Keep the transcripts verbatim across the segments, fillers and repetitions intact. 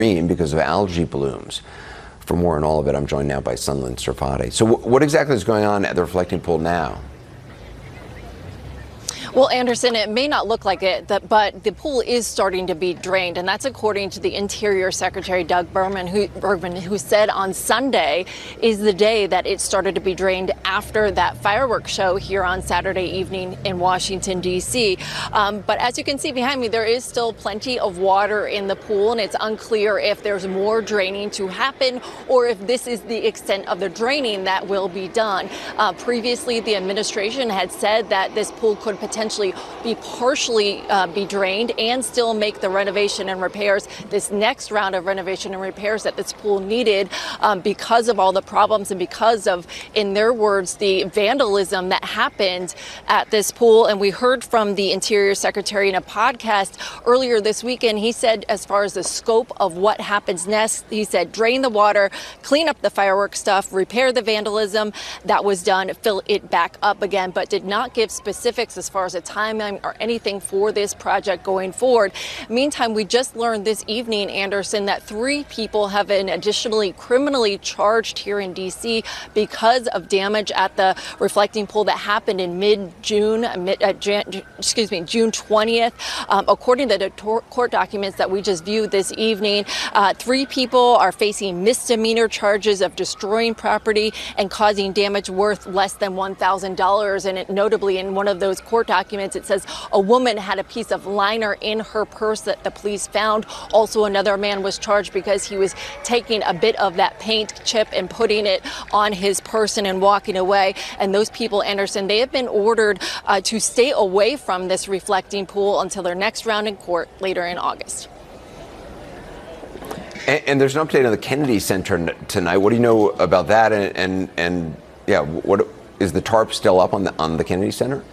green because of algae blooms. For more on all of it, I'm joined now by Sunlen Serfaty. So w- what exactly is going on at the reflecting pool now? Well, Anderson, it may not look like it, but the pool is starting to be drained, and that's according to the Interior Secretary Doug Bergman, who, Bergman, who said on Sunday is the day that it started to be drained after that fireworks show here on Saturday evening in Washington, D C. Um, but as you can see behind me, there is still plenty of water in the pool, and it's unclear if there's more draining to happen or if this is the extent of the draining that will be done. Uh, previously, the administration had said that this pool could potentially potentially be partially uh, be drained and still make the renovation and repairs, this next round of renovation and repairs that this pool needed um, because of all the problems and because of, in their words, the vandalism that happened at this pool. And we heard from the Interior Secretary in a podcast earlier this weekend. He said, as far as the scope of what happens next, he said, drain the water, clean up the fireworks stuff, repair the vandalism that was done, fill it back up again, but did not give specifics as far as a timeline or anything for this project going forward. Meantime, we just learned this evening, Anderson, that three people have been additionally criminally charged here in D C because of damage at the reflecting pool that happened in mid-June, mid, uh, Jan, excuse me, June twentieth. Um, according to the court documents that we just viewed this evening, uh, three people are facing misdemeanor charges of destroying property and causing damage worth less than one thousand dollars. And it, notably, in one of those court documents, it says a woman had a piece of liner in her purse that the police found. Also, another man was charged because he was taking a bit of that paint chip and putting it on his person and walking away. And those people, Anderson, they have been ordered uh, to stay away from this reflecting pool until their next round in court later in August. And, and there's an update on the Kennedy Center n- tonight. What do you know about that? And, and and yeah, what is the tarp still up on the on the Kennedy Center?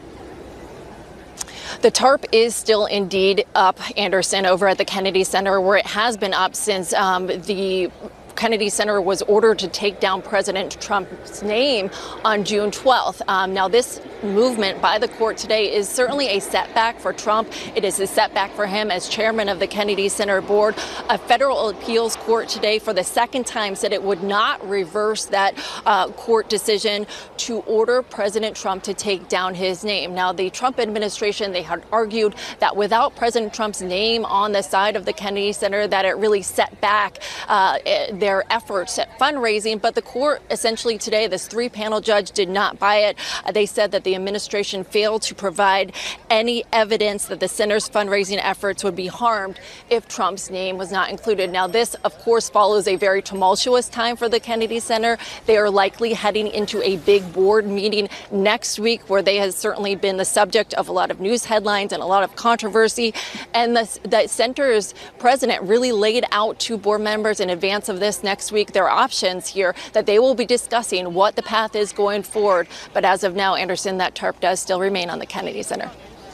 The tarp is still indeed up, Anderson, over at the Kennedy Center, where it has been up since um, the Kennedy Center was ordered to take down President Trump's name on June twelfth. Um, now, this movement by the court today is certainly a setback for Trump. It is a setback for him as chairman of the Kennedy Center board. A federal appeals court today, for the second time, said it would not reverse that uh, court decision to order President Trump to take down his name. Now, the Trump administration, they had argued that without President Trump's name on the side of the Kennedy Center, that it really set back uh, their efforts at fundraising. But the court essentially today, this three panel judge did not buy it. Uh, they said that the administration failed to provide any evidence that the center's fundraising efforts would be harmed if Trump's name was not included. Now, this, of course, follows a very tumultuous time for the Kennedy Center. They are likely heading into a big board meeting next week, where they have certainly been the subject of a lot of news headlines and a lot of controversy. And the, the center's president really laid out to board members in advance of this next week their options here, that they will be discussing what the path is going forward. But as of now, Anderson, that tarp does still remain on the Kennedy Center.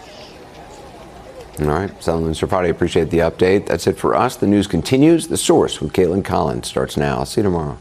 All right, Sunlen Serfaty, appreciate the update. That's it for us. The news continues. The Source with Caitlin Collins starts now. I'll see you tomorrow.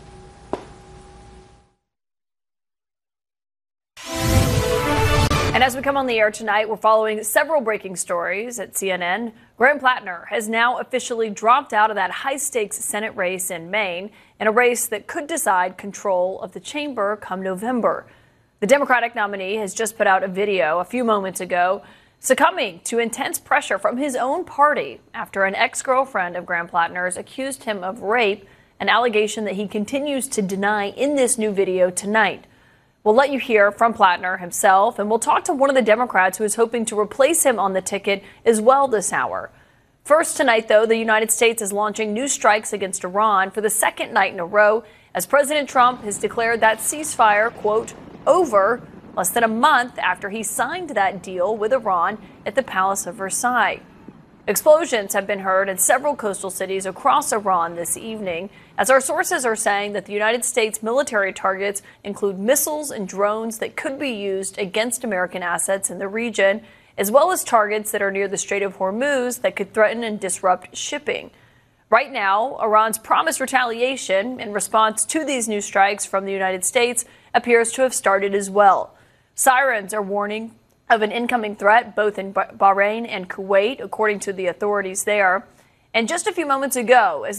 And as we come on the air tonight, we're following several breaking stories at C N N. Graham Plattner has now officially dropped out of that high-stakes Senate race in Maine, in a race that could decide control of the chamber come November. The Democratic nominee has just put out a video a few moments ago succumbing to intense pressure from his own party after an ex-girlfriend of Graham Plattner's accused him of rape, an allegation that he continues to deny in this new video tonight. We'll let you hear from Plattner himself, and we'll talk to one of the Democrats who is hoping to replace him on the ticket as well this hour. First tonight, though, the United States is launching new strikes against Iran for the second night in a row, as President Trump has declared that ceasefire, quote, over less than a month after he signed that deal with Iran at the Palace of Versailles. Explosions have been heard in several coastal cities across Iran this evening, as our sources are saying that the United States military targets include missiles and drones that could be used against American assets in the region, as well as targets that are near the Strait of Hormuz that could threaten and disrupt shipping. Right now, Iran's promised retaliation in response to these new strikes from the United States appears to have started as well. Sirens are warning of an incoming threat both in Bahrain and Kuwait, according to the authorities there. And just a few moments ago, as